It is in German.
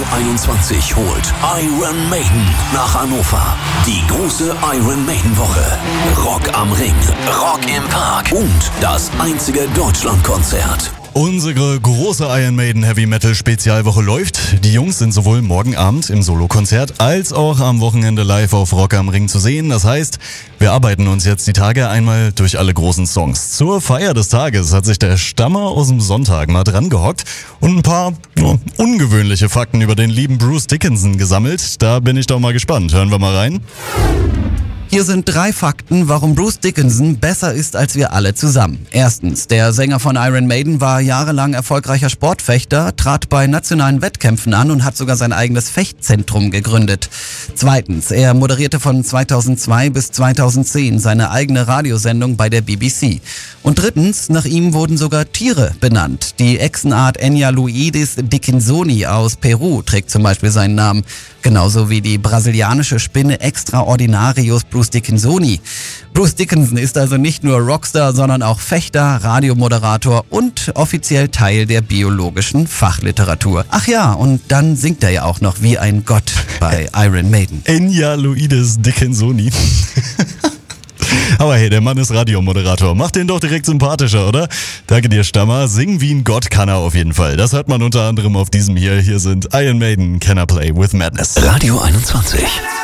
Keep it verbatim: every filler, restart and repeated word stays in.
einundzwanzig holt Iron Maiden nach Hannover. Die große Iron Maiden Woche. Rock am Ring, Rock im Park und das einzige Deutschlandkonzert. Unsere große Iron Maiden Heavy Metal Spezialwoche läuft. Die Jungs sind sowohl morgen Abend im Solokonzert als auch am Wochenende live auf Rock am Ring zu sehen. Das heißt, wir arbeiten uns jetzt die Tage einmal durch alle großen Songs. Zur Feier des Tages hat sich der Stammer aus dem Sonntag mal dran gehockt und ein paar ja, ungewöhnliche Fakten über den lieben Bruce Dickinson gesammelt. Da bin ich doch mal gespannt. Hören wir mal rein. Hier sind drei Fakten, warum Bruce Dickinson besser ist als wir alle zusammen. Erstens, der Sänger von Iron Maiden war jahrelang erfolgreicher Sportfechter, trat bei nationalen Wettkämpfen an und hat sogar sein eigenes Fechtzentrum gegründet. Zweitens, er moderierte von zweitausendzwei bis zweitausendzehn seine eigene Radiosendung bei der B B C. Und drittens, nach ihm wurden sogar Tiere benannt. Die Echsenart Enyaloides dickinsoni aus Peru trägt zum Beispiel seinen Namen. Genauso wie die brasilianische Spinne Extraordinarius Bruce Dickinsoni. Bruce Dickinson ist also nicht nur Rockstar, sondern auch Fechter, Radiomoderator und offiziell Teil der biologischen Fachliteratur. Ach ja, und dann singt er ja auch noch wie ein Gott bei Iron Maiden. Enyaloides Dickinsoni. Aber hey, der Mann ist Radiomoderator. Macht den doch direkt sympathischer, oder? Danke dir, Stammer. Singen wie ein Gott kann er auf jeden Fall. Das hört man unter anderem auf diesem hier. Hier sind Iron Maiden, Can I Play with Madness. Radio einundzwanzig.